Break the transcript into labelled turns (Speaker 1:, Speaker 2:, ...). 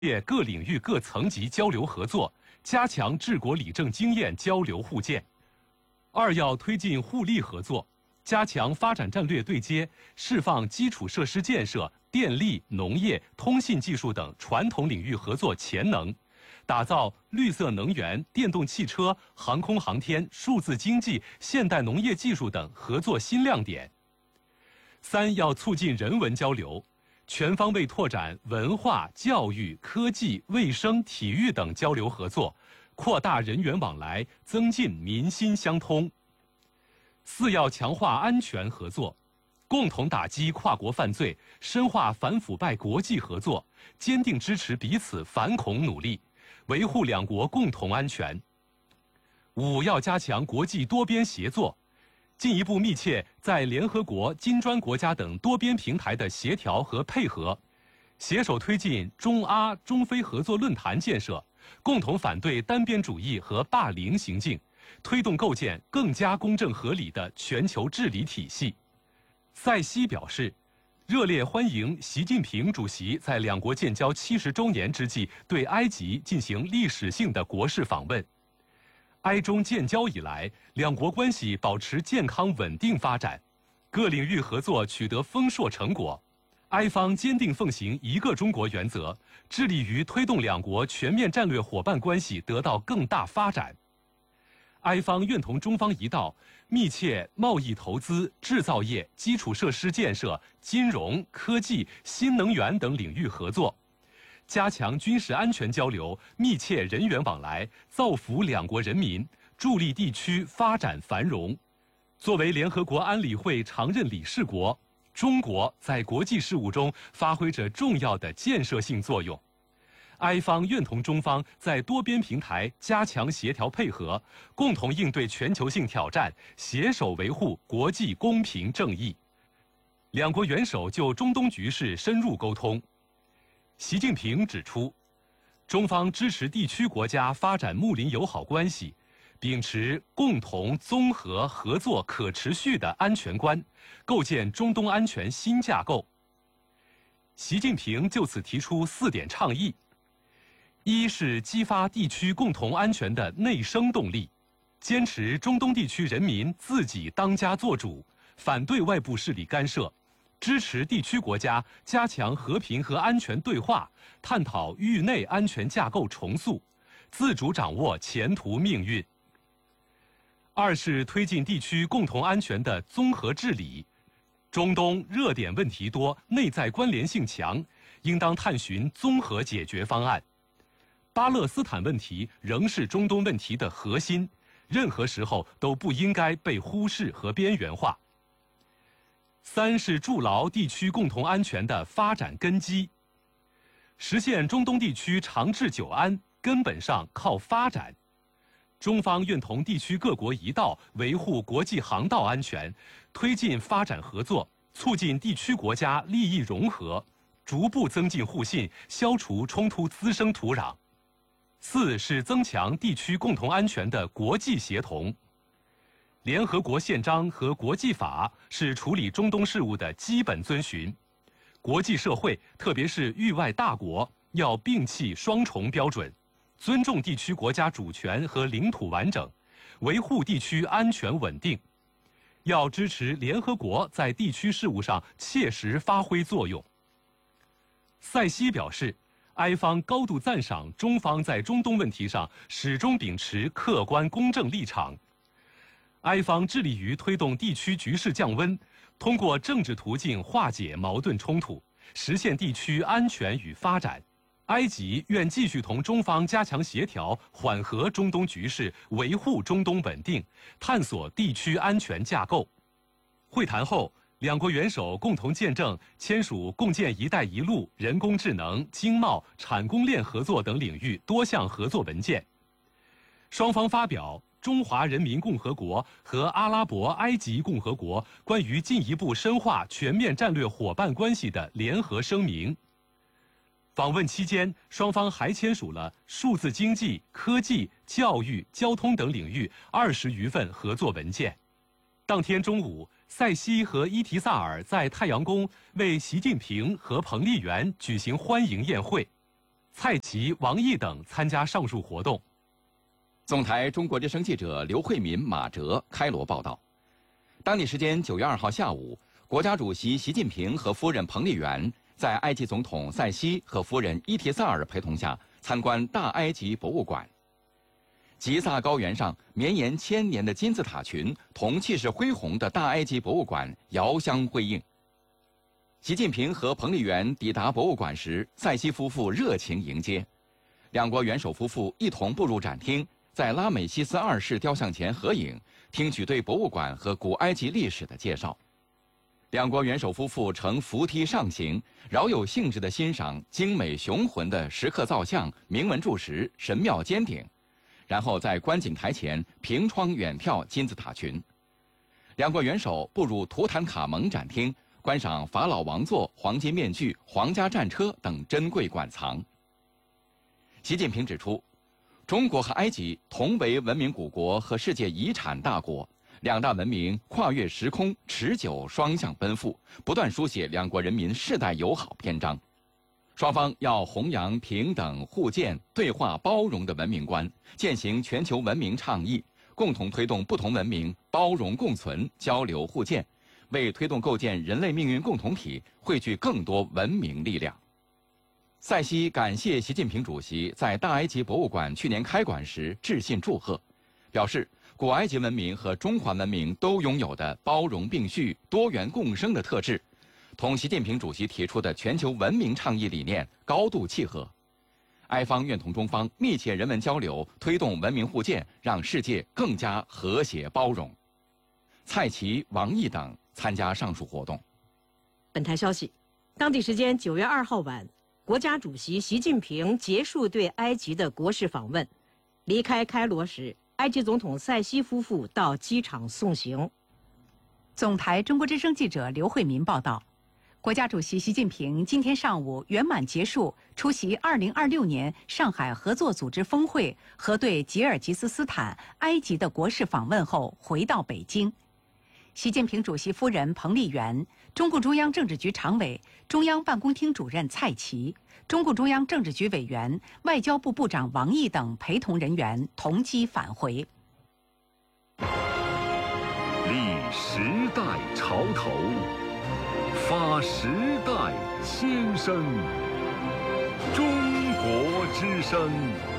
Speaker 1: 业各领域各层级交流合作，加强治国理政经验交流互鉴。二要推进互利合作，加强发展战略对接，释放基础设施建设、电力、农业、通信技术等传统领域合作潜能，打造绿色能源、电动汽车、航空航天、数字经济、现代农业技术等合作新亮点。三要促进人文交流，全方位拓展文化、教育、科技、卫生、体育等交流合作，扩大人员往来，增进民心相通。四要强化安全合作，共同打击跨国犯罪，深化反腐败国际合作，坚定支持彼此反恐努力，维护两国共同安全。五要加强国际多边协作，进一步密切在联合国、金砖国家等多边平台的协调和配合，携手推进中阿、中非合作论坛建设，共同反对单边主义和霸凌行径，推动构建更加公正合理的全球治理体系。塞西表示，热烈欢迎习近平主席在两国建交70周年之际对埃及进行历史性的国事访问。埃中建交以来，两国关系保持健康稳定发展，各领域合作取得丰硕成果。埃方坚定奉行一个中国原则，致力于推动两国全面战略伙伴关系得到更大发展。埃方愿同中方一道，密切贸易投资、制造业、基础设施建设、金融、科技、新能源等领域合作，加强军事安全交流，密切人员往来，造福两国人民，助力地区发展繁荣。作为联合国安理会常任理事国，中国在国际事务中发挥着重要的建设性作用。埃方愿同中方在多边平台加强协调配合，共同应对全球性挑战，携手维护国际公平正义。两国元首就中东局势深入沟通。习近平指出，中方支持地区国家发展睦邻友好关系，秉持共同、综合、合作、可持续的安全观，构建中东安全新架构。习近平就此提出4点倡议：一是激发地区共同安全的内生动力，坚持中东地区人民自己当家作主，反对外部势力干涉，支持地区国家加强和平和安全对话，探讨域内安全架构重塑，自主掌握前途命运。二是推进地区共同安全的综合治理，中东热点问题多，内在关联性强，应当探寻综合解决方案。巴勒斯坦问题仍是中东问题的核心，任何时候都不应该被忽视和边缘化。三是筑牢地区共同安全的发展根基，实现中东地区长治久安，根本上靠发展。中方愿同地区各国一道维护国际航道安全，推进发展合作，促进地区国家利益融合，逐步增进互信，消除冲突滋生土壤。四是增强地区共同安全的国际协同。联合国宪章和国际法是处理中东事务的基本遵循，国际社会，特别是域外大国，要摒弃双重标准，尊重地区国家主权和领土完整，维护地区安全稳定。要支持联合国在地区事务上切实发挥作用。塞西表示，埃方高度赞赏中方在中东问题上始终秉持客观公正立场。埃方致力于推动地区局势降温，通过政治途径化解矛盾冲突，实现地区安全与发展。埃及愿继续同中方加强协调，缓和中东局势，维护中东稳定，探索地区安全架构。会谈后，两国元首共同见证签署共建“一带一路”人工智能、经贸、产供链合作等领域多项合作文件。双方发表中华人民共和国和阿拉伯埃及共和国关于进一步深化全面战略伙伴关系的联合声明。访问期间，双方还签署了数字经济、科技、教育、交通等领域20余份合作文件。当天中午，塞西和伊提萨尔在太阳宫为习近平和彭丽媛举行欢迎宴会。 蔡奇、王毅等参加上述活动。
Speaker 2: 总台中国之声记者刘慧敏、马哲开罗报道。当地时间9月2号下午，国家主席习近平和夫人彭丽媛在埃及总统塞西和夫人伊提萨尔陪同下参观大埃及博物馆。吉萨高原上绵延1000年的金字塔群同气势恢宏的大埃及博物馆遥相辉映。习近平和彭丽媛抵达博物馆时，塞西夫妇热情迎接，两国元首夫妇一同步入展厅，在拉美西斯2世雕像前合影，听取对博物馆和古埃及历史的介绍。两国元首夫妇乘扶梯上行，饶有兴致地欣赏精美雄浑的石刻造像、铭文柱石、神庙尖顶，然后在观景台前凭窗远眺金字塔群。两国元首步入图坦卡蒙展厅，观赏法老王座、黄金面具、皇家战车等珍贵馆藏。习近平指出，中国和埃及同为文明古国和世界遗产大国，两大文明跨越时空，持久双向奔赴，不断书写两国人民世代友好篇章。双方要弘扬平等、互鉴、对话、包容的文明观，践行全球文明倡议，共同推动不同文明包容共存、交流互鉴，为推动构建人类命运共同体汇聚更多文明力量。塞西感谢习近平主席在大埃及博物馆去年开馆时致信祝贺，表示古埃及文明和中华文明都拥有的包容并蓄、多元共生的特质，同习近平主席提出的全球文明倡议理念高度契合。埃方愿同中方密切人文交流，推动文明互鉴，让世界更加和谐包容。蔡奇、王毅等参加上述活动。
Speaker 3: 本台消息，当地时间9月2号晚，国家主席习近平结束对埃及的国事访问，离开开罗时，埃及总统塞西夫妇到机场送行。
Speaker 4: 总台中国之声记者刘慧民报道，国家主席习近平今天上午圆满结束出席2026年上海合作组织峰会和对吉尔吉斯斯坦、埃及的国事访问后，回到北京。习近平主席夫人彭丽媛、中共中央政治局常委、中央办公厅主任蔡奇、中共中央政治局委员、外交部部长王毅等陪同人员同机返回。
Speaker 5: 立时代潮头，发时代先声。中国之声。